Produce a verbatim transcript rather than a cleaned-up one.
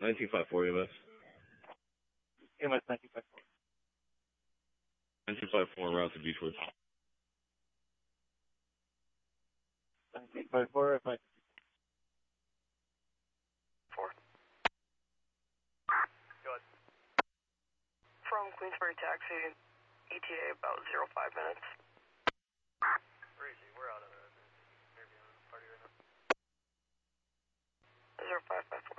nineteen five four E M S. E M S nineteen five four. nineteen five four en route to Beechwood. nineteen five four, if I... Four. Go ahead. From Queensbury Taxi, E T A about zero five minutes. Where is he? We're out of the interview party right now. zero five five